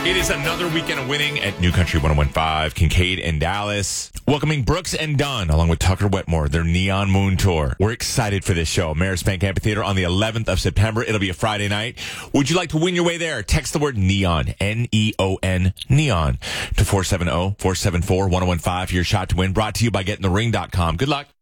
It is another weekend of winning at New Country 101.5, Kincaid and Dallas. Welcoming Brooks and Dunn, along with Tucker Wetmore, their Neon Moon Tour. We're excited for this show. Maris Bank Amphitheater on the 11th of September. It'll be a Friday night. Would you like to win your way there? Text the word NEON, N-E-O-N, NEON, to 470-474-1015 for your shot to win. Brought to you by GetInTheRing.com. Good luck.